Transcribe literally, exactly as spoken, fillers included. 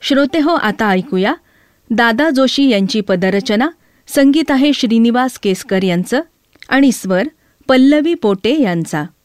श्रोते हो, आता ऐकूया दादा जोशी यांची पदरचना. संगीत आहे श्रीनिवास केसकर यांचं आणि स्वर पल्लवी पोटे यांचा.